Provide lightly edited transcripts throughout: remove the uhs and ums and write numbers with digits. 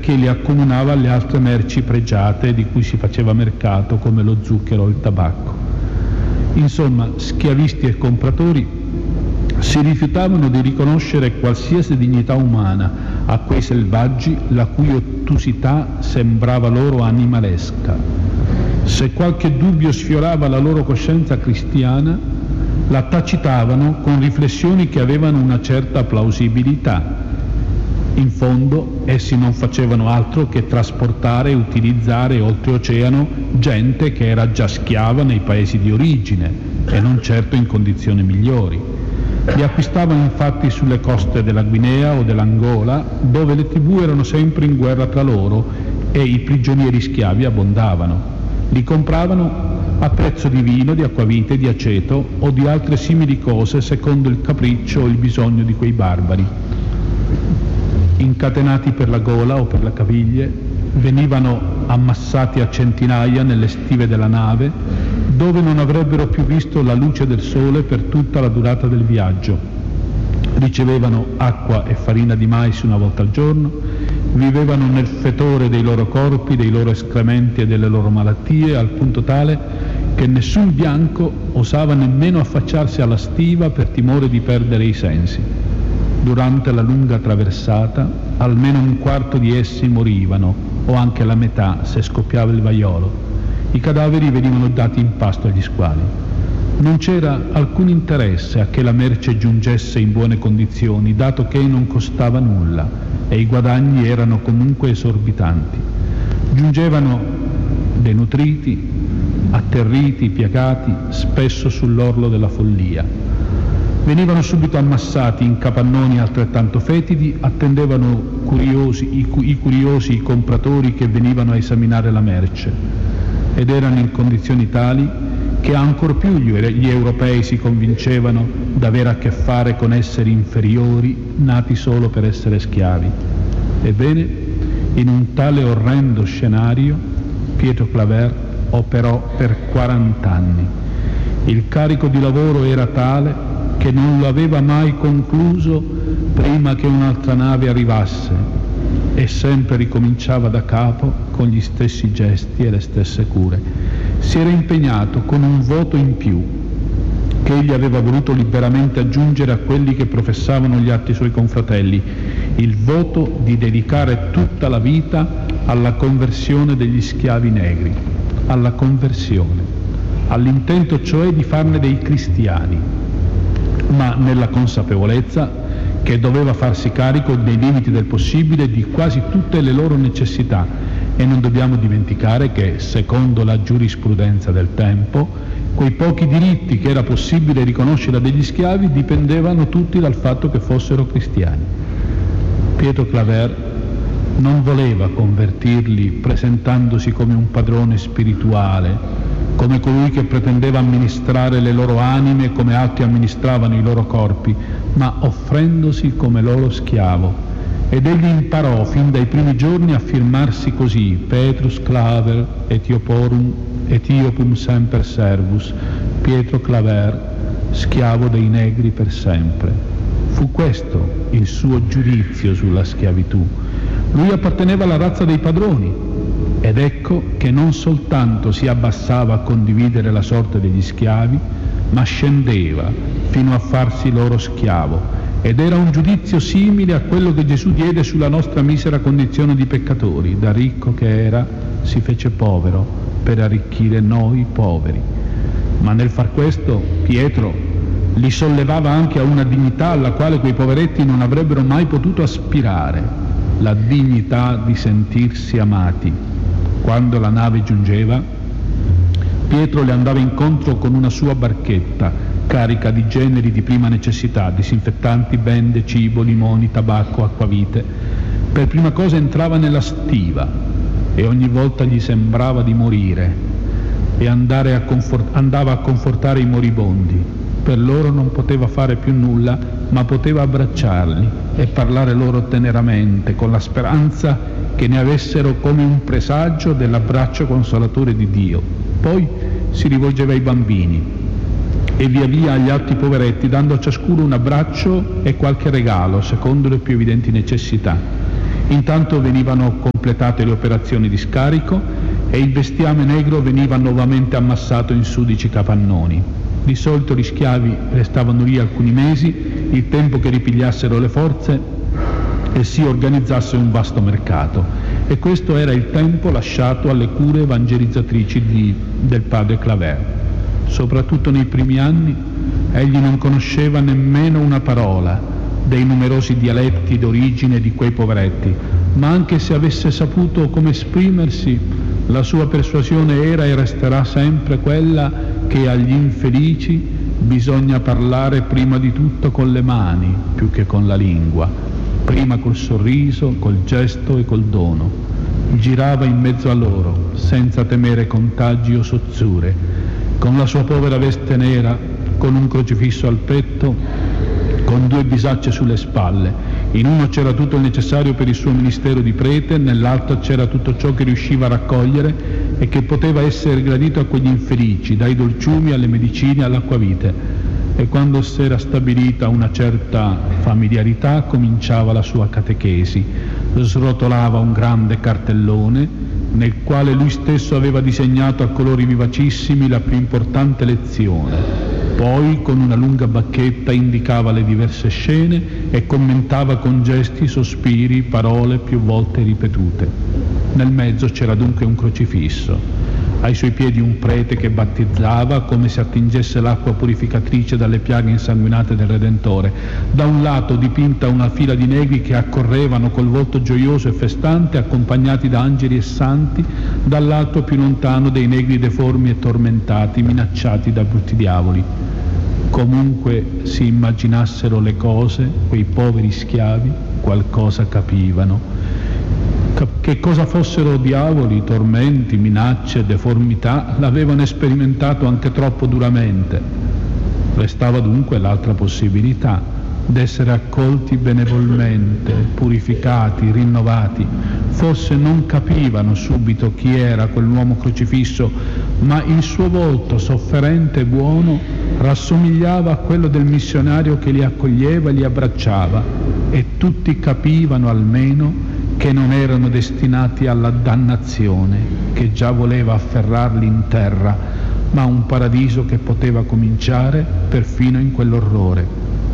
perché li accomunava alle altre merci pregiate di cui si faceva mercato, come lo zucchero o il tabacco. Insomma, schiavisti e compratori si rifiutavano di riconoscere qualsiasi dignità umana a quei selvaggi la cui ottusità sembrava loro animalesca. Se qualche dubbio sfiorava la loro coscienza cristiana, la tacitavano con riflessioni che avevano una certa plausibilità. In fondo, essi non facevano altro che trasportare e utilizzare oltreoceano gente che era già schiava nei paesi di origine e non certo in condizioni migliori. Li acquistavano infatti sulle coste della Guinea o dell'Angola, dove le tribù erano sempre in guerra tra loro e i prigionieri schiavi abbondavano. Li compravano a prezzo di vino, di acquavite, di aceto o di altre simili cose secondo il capriccio o il bisogno di quei barbari. Incatenati per la gola o per le caviglie, venivano ammassati a centinaia nelle stive della nave, dove non avrebbero più visto la luce del sole per tutta la durata del viaggio. Ricevevano acqua e farina di mais una volta al giorno, vivevano nel fetore dei loro corpi, dei loro escrementi e delle loro malattie, al punto tale che nessun bianco osava nemmeno affacciarsi alla stiva per timore di perdere i sensi. Durante la lunga traversata, almeno un quarto di essi morivano, o anche la metà se scoppiava il vaiolo. I cadaveri venivano dati in pasto agli squali. Non c'era alcun interesse a che la merce giungesse in buone condizioni, dato che non costava nulla e i guadagni erano comunque esorbitanti. Giungevano denutriti, atterriti, piagati, spesso sull'orlo della follia. Venivano subito ammassati in capannoni altrettanto fetidi, attendevano i curiosi compratori che venivano a esaminare la merce, ed erano in condizioni tali che ancor più gli europei si convincevano d'avere a che fare con esseri inferiori nati solo per essere schiavi. Ebbene, in un tale orrendo scenario, Pietro Claver operò per 40 anni. Il carico di lavoro era tale che non lo aveva mai concluso prima che un'altra nave arrivasse e sempre ricominciava da capo con gli stessi gesti e le stesse cure. Si era impegnato con un voto in più che egli aveva voluto liberamente aggiungere a quelli che professavano gli altri suoi confratelli, il voto di dedicare tutta la vita alla conversione degli schiavi negri, alla conversione, all'intento cioè di farne dei cristiani, ma nella consapevolezza che doveva farsi carico nei limiti del possibile di quasi tutte le loro necessità. E non dobbiamo dimenticare che, secondo la giurisprudenza del tempo, quei pochi diritti che era possibile riconoscere a degli schiavi dipendevano tutti dal fatto che fossero cristiani. Pietro Claver non voleva convertirli presentandosi come un padrone spirituale, come colui che pretendeva amministrare le loro anime come altri amministravano i loro corpi, ma offrendosi come loro schiavo. Ed egli imparò fin dai primi giorni a firmarsi così: Petrus Claver Etiopum semper servus, Pietro Claver, schiavo dei negri per sempre. Fu questo il suo giudizio sulla schiavitù. Lui apparteneva alla razza dei padroni, ed ecco che non soltanto si abbassava a condividere la sorte degli schiavi, ma scendeva fino a farsi loro schiavo. Ed era un giudizio simile a quello che Gesù diede sulla nostra misera condizione di peccatori. Da ricco che era, si fece povero per arricchire noi poveri. Ma nel far questo, Pietro li sollevava anche a una dignità alla quale quei poveretti non avrebbero mai potuto aspirare, la dignità di sentirsi amati. Quando la nave giungeva, Pietro le andava incontro con una sua barchetta carica di generi di prima necessità, disinfettanti, bende, cibo, limoni, tabacco, acquavite. Per prima cosa entrava nella stiva e ogni volta gli sembrava di morire e andava a confortare i moribondi. Per loro non poteva fare più nulla, ma poteva abbracciarli e parlare loro teneramente, con la speranza che ne avessero come un presagio dell'abbraccio consolatore di Dio. Poi si rivolgeva ai bambini e via via agli altri poveretti, dando a ciascuno un abbraccio e qualche regalo, secondo le più evidenti necessità. Intanto venivano completate le operazioni di scarico e il bestiame negro veniva nuovamente ammassato in sudici capannoni. Di solito gli schiavi restavano lì alcuni mesi, il tempo che ripigliassero le forze e si organizzasse un vasto mercato. E questo era il tempo lasciato alle cure evangelizzatrici del padre Claver. Soprattutto nei primi anni egli non conosceva nemmeno una parola dei numerosi dialetti d'origine di quei poveretti, ma anche se avesse saputo come esprimersi, la sua persuasione era e resterà sempre quella che agli infelici bisogna parlare prima di tutto con le mani più che con la lingua, prima col sorriso, col gesto e col dono. Girava in mezzo a loro, senza temere contagi o sozzure, con la sua povera veste nera, con un crocifisso al petto, con due bisacce sulle spalle. In uno c'era tutto il necessario per il suo ministero di prete, nell'altro c'era tutto ciò che riusciva a raccogliere e che poteva essere gradito a quegli infelici, dai dolciumi alle medicine all'acquavite. E quando si era stabilita una certa familiarità cominciava la sua catechesi. Srotolava un grande cartellone nel quale lui stesso aveva disegnato a colori vivacissimi la più importante lezione. Poi con una lunga bacchetta indicava le diverse scene e commentava con gesti, sospiri, parole più volte ripetute. Nel mezzo c'era dunque un crocifisso. Ai suoi piedi un prete che battezzava come se attingesse l'acqua purificatrice dalle piaghe insanguinate del Redentore. Da un lato dipinta una fila di negri che accorrevano col volto gioioso e festante, accompagnati da angeli e santi, dall'altro più lontano dei negri deformi e tormentati, minacciati da brutti diavoli. Comunque si immaginassero le cose, quei poveri schiavi qualcosa capivano. Che cosa fossero diavoli, tormenti, minacce, deformità, l'avevano sperimentato anche troppo duramente. Restava dunque l'altra possibilità, d'essere accolti benevolmente, purificati, rinnovati. Forse non capivano subito chi era quell'uomo crocifisso, ma il suo volto sofferente e buono rassomigliava a quello del missionario che li accoglieva e li abbracciava, e tutti capivano almeno che non erano destinati alla dannazione che già voleva afferrarli in terra, ma a un paradiso che poteva cominciare perfino in quell'orrore.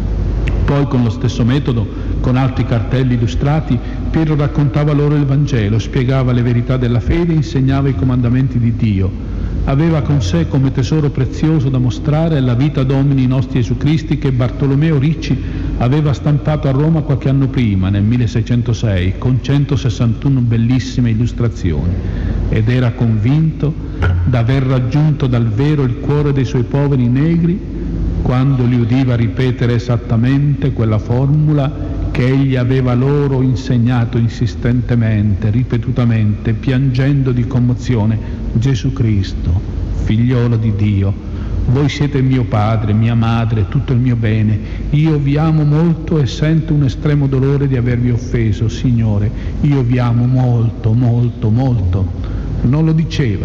Poi con lo stesso metodo, con altri cartelli illustrati, Piero raccontava loro il Vangelo, spiegava le verità della fede, insegnava i comandamenti di Dio. Aveva con sé come tesoro prezioso da mostrare la vita Domini nostri Gesù Cristi che Bartolomeo Ricci aveva stampato a Roma qualche anno prima, nel 1606, con 161 bellissime illustrazioni, ed era convinto d'aver raggiunto dal vero il cuore dei suoi poveri negri quando li udiva ripetere esattamente quella formula che egli aveva loro insegnato insistentemente, ripetutamente, piangendo di commozione: Gesù Cristo, figliolo di Dio, voi siete mio padre, mia madre, tutto il mio bene. Io vi amo molto e sento un estremo dolore di avervi offeso, Signore. Io vi amo molto, molto, molto. Non lo diceva,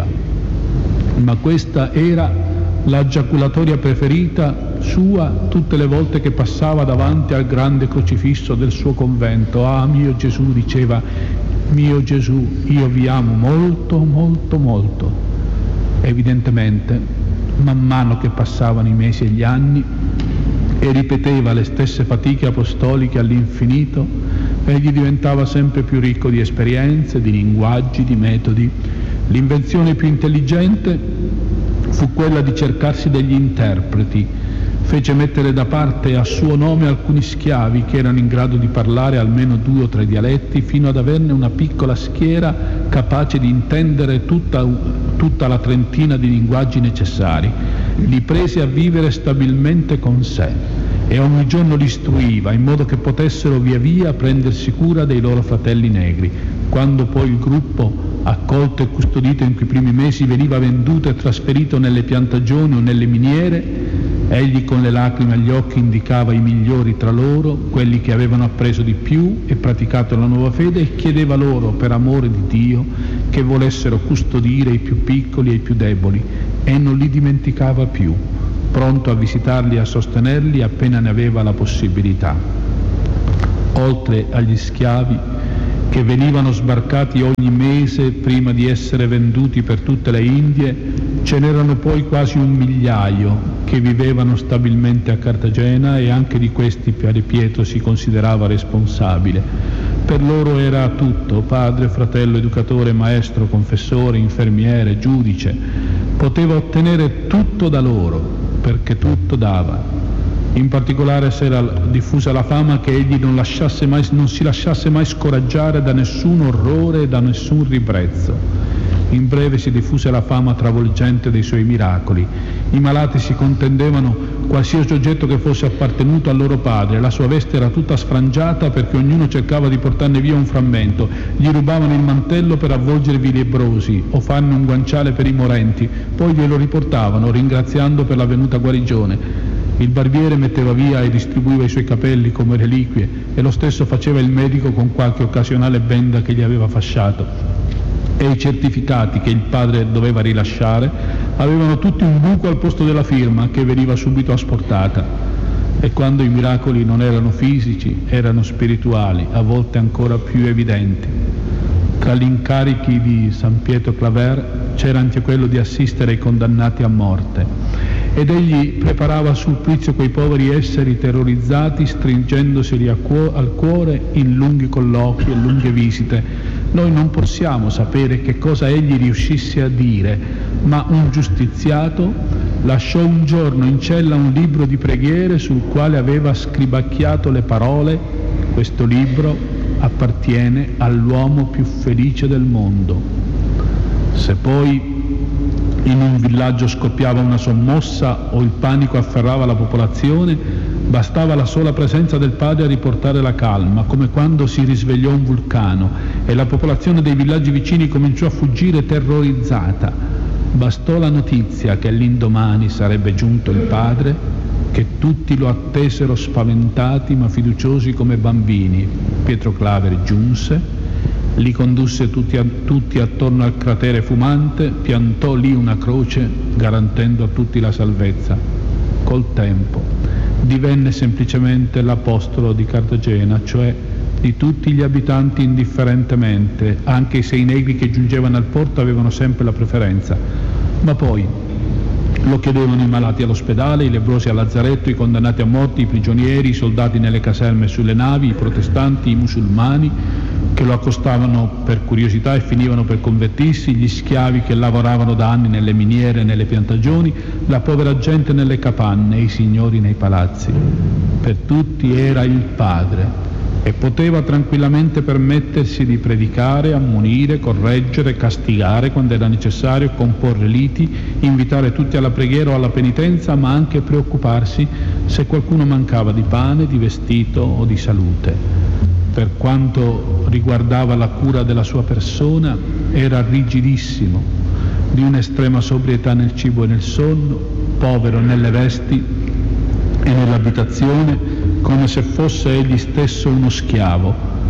ma questa era la giaculatoria preferita sua tutte le volte che passava davanti al grande crocifisso del suo convento. Ah, mio Gesù, diceva, mio Gesù, io vi amo molto, molto, molto. Evidentemente, man mano che passavano i mesi e gli anni e ripeteva le stesse fatiche apostoliche all'infinito, egli diventava sempre più ricco di esperienze, di linguaggi, di metodi. L'invenzione più intelligente fu quella di cercarsi degli interpreti. Fece mettere da parte a suo nome alcuni schiavi che erano in grado di parlare almeno 2 o 3 dialetti, fino ad averne una piccola schiera capace di intendere tutta la trentina di linguaggi necessari. Li prese a vivere stabilmente con sé e ogni giorno li istruiva in modo che potessero via via prendersi cura dei loro fratelli negri. Quando poi il gruppo, accolto e custodito in quei primi mesi, veniva venduto e trasferito nelle piantagioni o nelle miniere, egli con le lacrime agli occhi indicava i migliori tra loro, quelli che avevano appreso di più e praticato la nuova fede, e chiedeva loro, per amore di Dio, che volessero custodire i più piccoli e i più deboli, e non li dimenticava più, pronto a visitarli e a sostenerli appena ne aveva la possibilità. Oltre agli schiavi, che venivano sbarcati ogni mese prima di essere venduti per tutte le Indie, ce n'erano poi quasi 1 migliaio che vivevano stabilmente a Cartagena, e anche di questi Padre Pietro si considerava responsabile. Per loro era tutto: padre, fratello, educatore, maestro, confessore, infermiere, giudice. Poteva ottenere tutto da loro, perché tutto dava. In particolare si era diffusa la fama che egli non si lasciasse mai scoraggiare da nessun orrore e da nessun ribrezzo. In breve si diffuse la fama travolgente dei suoi miracoli. I malati si contendevano qualsiasi oggetto che fosse appartenuto al loro padre. La sua veste era tutta sfrangiata perché ognuno cercava di portarne via un frammento. Gli rubavano il mantello per avvolgervi i lebbrosi o farne un guanciale per i morenti, poi glielo riportavano ringraziando per la venuta guarigione. Il barbiere metteva via e distribuiva i suoi capelli come reliquie, e lo stesso faceva il medico con qualche occasionale benda che gli aveva fasciato. E i certificati che il padre doveva rilasciare avevano tutti un buco al posto della firma, che veniva subito asportata. E quando i miracoli non erano fisici, erano spirituali, a volte ancora più evidenti. Tra gli incarichi di San Pietro Claver c'era anche quello di assistere i condannati a morte, ed egli preparava al supplizio quei poveri esseri terrorizzati, stringendoseli al cuore in lunghi colloqui e lunghe visite. Noi non possiamo sapere che cosa egli riuscisse a dire, ma un giustiziato lasciò un giorno in cella un libro di preghiere sul quale aveva scribacchiato le parole: questo libro appartiene all'uomo più felice del mondo. Se poi in un villaggio scoppiava una sommossa o il panico afferrava la popolazione, bastava la sola presenza del padre a riportare la calma, come quando si risvegliò un vulcano e la popolazione dei villaggi vicini cominciò a fuggire terrorizzata. Bastò la notizia che l'indomani sarebbe giunto il padre, che tutti lo attesero spaventati ma fiduciosi come bambini. Pietro Claver giunse, li condusse tutti attorno al cratere fumante, piantò lì una croce garantendo a tutti la salvezza. Col tempo divenne semplicemente l'apostolo di Cartagena, cioè di tutti gli abitanti indifferentemente, anche se i negri che giungevano al porto avevano sempre la preferenza. Ma poi lo chiedevano i malati all'ospedale, i lebbrosi al lazzaretto, i condannati a morte, i prigionieri, i soldati nelle caserme e sulle navi, i protestanti, i musulmani, che lo accostavano per curiosità e finivano per convertirsi, gli schiavi che lavoravano da anni nelle miniere e nelle piantagioni, la povera gente nelle capanne e i signori nei palazzi. Per tutti era il padre, e poteva tranquillamente permettersi di predicare, ammonire, correggere, castigare quando era necessario, comporre liti, invitare tutti alla preghiera o alla penitenza, ma anche preoccuparsi se qualcuno mancava di pane, di vestito o di salute. Per quanto riguardava la cura della sua persona, era rigidissimo, di un'estrema sobrietà nel cibo e nel sonno, povero nelle vesti e nell'abitazione, come se fosse egli stesso uno schiavo,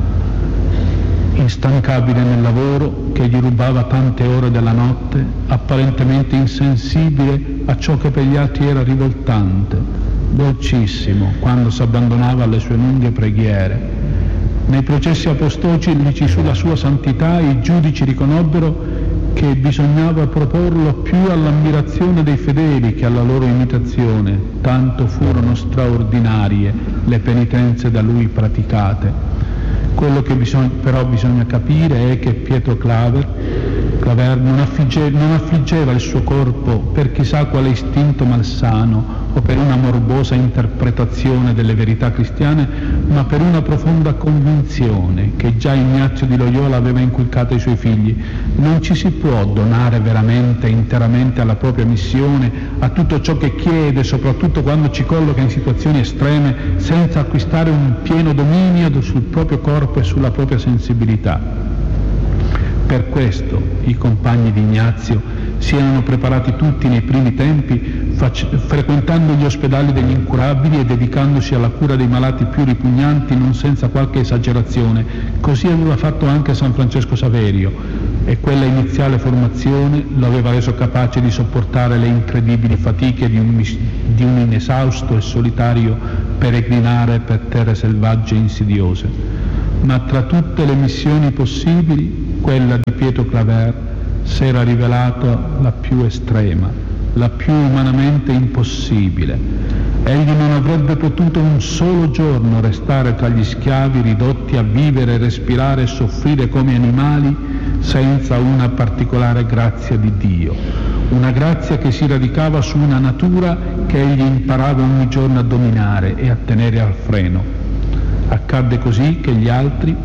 instancabile nel lavoro che gli rubava tante ore della notte, apparentemente insensibile a ciò che per gli altri era rivoltante, dolcissimo quando si abbandonava alle sue lunghe preghiere. Nei processi apostolici sulla sua santità i giudici riconobbero che bisognava proporlo più all'ammirazione dei fedeli che alla loro imitazione, tanto furono straordinarie le penitenze da lui praticate. Quello che però bisogna capire è che Pietro Claver non affliggeva il suo corpo per chissà quale istinto malsano o per una morbosa interpretazione delle verità cristiane, ma per una profonda convinzione che già Ignazio di Loyola aveva inculcato ai suoi figli. Non ci si può donare veramente e interamente alla propria missione, a tutto ciò che chiede, soprattutto quando ci colloca in situazioni estreme, senza acquistare un pieno dominio sul proprio corpo e sulla propria sensibilità. Per questo i compagni di Ignazio si erano preparati tutti nei primi tempi, frequentando gli ospedali degli incurabili e dedicandosi alla cura dei malati più ripugnanti, non senza qualche esagerazione. Così aveva fatto anche San Francesco Saverio, e quella iniziale formazione lo aveva reso capace di sopportare le incredibili fatiche di un inesausto e solitario peregrinare per terre selvagge e insidiose. ma tra tutte le missioni possibili, quella di Pietro Claver s'era rivelata la più estrema, la più umanamente impossibile. Egli non avrebbe potuto un solo giorno restare tra gli schiavi ridotti a vivere, respirare e soffrire come animali senza una particolare grazia di Dio, una grazia che si radicava su una natura che egli imparava ogni giorno a dominare e a tenere al freno. Accadde così che gli altri,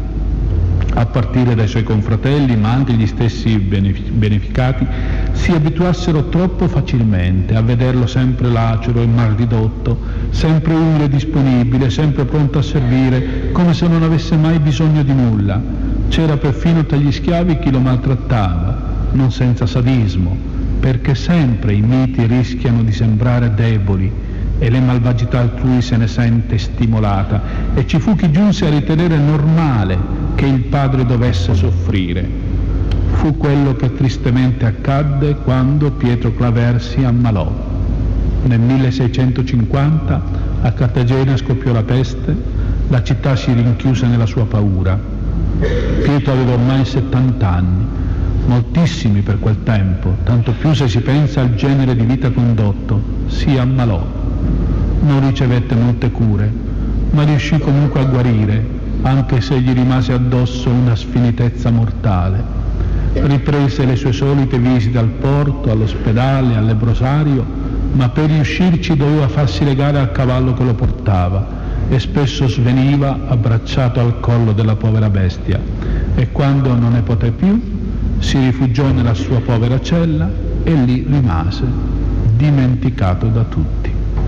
a partire dai suoi confratelli, ma anche gli stessi beneficati, si abituassero troppo facilmente a vederlo sempre lacero e mal ridotto, sempre umile e disponibile, sempre pronto a servire, come se non avesse mai bisogno di nulla. C'era perfino tra gli schiavi chi lo maltrattava, non senza sadismo, perché sempre i miti rischiano di sembrare deboli e le malvagità altrui se ne sente stimolata, e ci fu chi giunse a ritenere normale che il padre dovesse soffrire. Fu quello che tristemente accadde quando Pietro Claver si ammalò. Nel 1650 a Cartagena scoppiò la peste, la città si rinchiuse nella sua paura. Pietro aveva ormai 70 anni, moltissimi per quel tempo, tanto più se si pensa al genere di vita condotto. Si ammalò. Non ricevette molte cure, ma riuscì comunque a guarire, anche se gli rimase addosso una sfinitezza mortale. Riprese le sue solite visite al porto, all'ospedale, al lebbrosario, ma per riuscirci doveva farsi legare al cavallo che lo portava e spesso sveniva abbracciato al collo della povera bestia, e quando non ne poté più si rifugiò nella sua povera cella e lì rimase, dimenticato da tutti.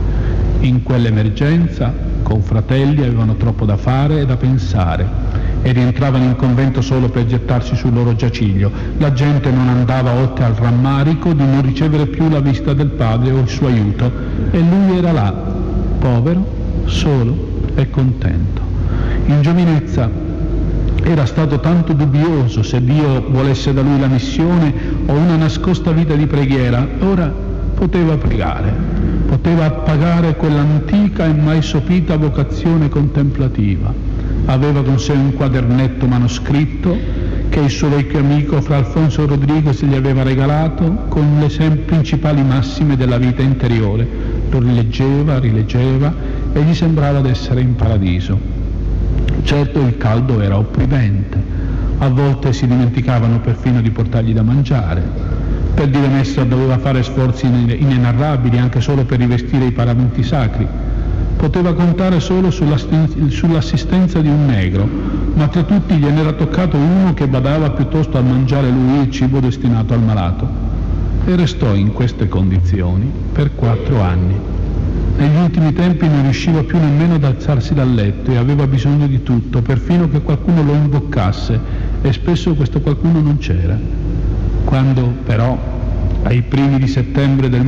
In quell'emergenza, confratelli avevano troppo da fare e da pensare e rientravano in convento solo per gettarsi sul loro giaciglio. La gente non andava oltre al rammarico di non ricevere più la visita del padre o il suo aiuto, e lui era là, povero, solo e contento. In giovinezza era stato tanto dubbioso se Dio volesse da lui la missione o una nascosta vita di preghiera. Ora poteva pregare, poteva appagare quell'antica e mai sopita vocazione contemplativa. Aveva con sé un quadernetto manoscritto che il suo vecchio amico Fra Alfonso Rodriguez gli aveva regalato, con le principali massime della vita interiore. Lo rileggeva e gli sembrava d'essere in paradiso. Certo, il caldo era opprimente, a volte si dimenticavano perfino di portargli da mangiare. Per dire messa doveva fare sforzi inenarrabili anche solo per rivestire i paramenti sacri. Poteva contare solo sull'assistenza di un negro, ma tra tutti gliene era toccato uno che badava piuttosto a mangiare lui il cibo destinato al malato. E restò in queste condizioni per 4 anni. Negli ultimi tempi non riusciva più nemmeno ad alzarsi dal letto e aveva bisogno di tutto, perfino che qualcuno lo imboccasse, e spesso questo qualcuno non c'era. Quando però ai primi di settembre del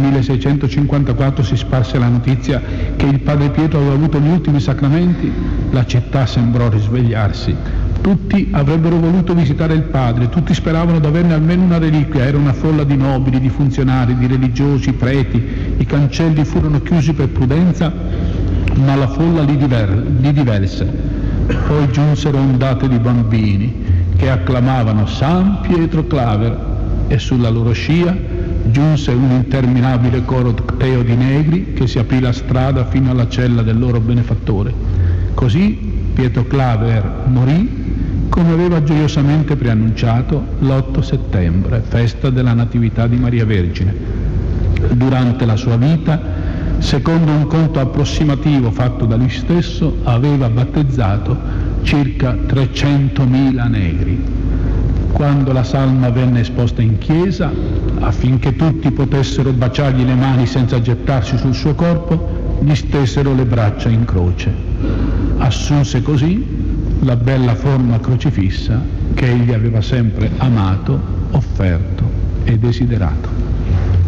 1654 si sparse la notizia che il padre Pietro aveva avuto gli ultimi sacramenti, la città sembrò risvegliarsi. Tutti avrebbero voluto visitare il padre, tutti speravano di averne almeno una reliquia. Era una folla di nobili, di funzionari, di religiosi, preti. I cancelli furono chiusi per prudenza, ma la folla li diverse. Poi giunsero ondate di bambini che acclamavano San Pietro Claver, e sulla loro scia giunse un interminabile corteo di negri che si aprì la strada fino alla cella del loro benefattore. Così Pietro Claver morì, come aveva gioiosamente preannunciato, l'8 settembre, festa della Natività di Maria Vergine. Durante la sua vita, secondo un conto approssimativo fatto da lui stesso, aveva battezzato circa 300.000 negri. Quando la salma venne esposta in chiesa, affinché tutti potessero baciargli le mani senza gettarsi sul suo corpo, gli stesero le braccia in croce. Assunse così la bella forma crocifissa che egli aveva sempre amato, offerto e desiderato.